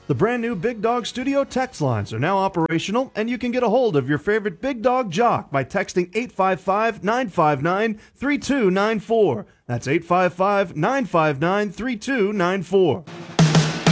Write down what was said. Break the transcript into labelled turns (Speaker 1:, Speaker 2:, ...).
Speaker 1: The brand new Big Dog Studio text lines are now operational, and you can get a hold of your favorite Big Dog jock by texting 855-959-3294. That's 855-959-3294.